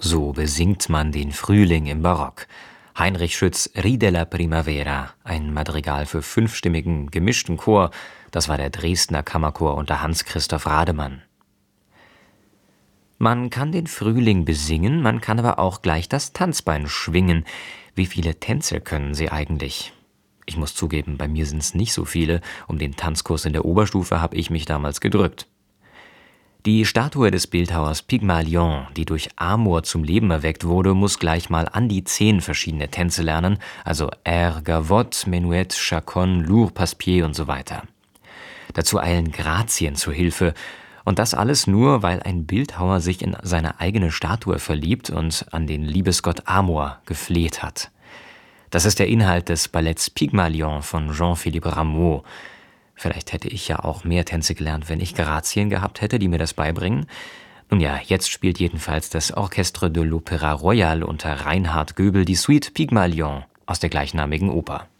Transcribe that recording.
So besingt man den Frühling im Barock. Heinrich Schütz' Ride la Primavera, ein Madrigal für fünfstimmigen, gemischten Chor, das war der Dresdner Kammerchor unter Hans-Christoph Rademann. Man kann den Frühling besingen, man kann aber auch gleich das Tanzbein schwingen. Wie viele Tänze können Sie eigentlich? Ich muss zugeben, bei mir sind es nicht so viele. Um den Tanzkurs in der Oberstufe habe ich mich damals gedrückt. Die Statue des Bildhauers Pygmalion, die durch Amor zum Leben erweckt wurde, muss gleich mal an die 10 verschiedene Tänze lernen, also Air, Gavotte, Menuett, Chaconne, Lourd, Passepied und so weiter. Dazu eilen Grazien zu Hilfe. Und das alles nur, weil ein Bildhauer sich in seine eigene Statue verliebt und an den Liebesgott Amor gefleht hat. Das ist der Inhalt des Balletts Pygmalion von Jean-Philippe Rameau. Vielleicht hätte ich ja auch mehr Tänze gelernt, wenn ich Grazien gehabt hätte, die mir das beibringen. Nun ja, jetzt spielt jedenfalls das Orchestre de l'Opéra Royal unter Reinhard Göbel die Suite Pygmalion aus der gleichnamigen Oper.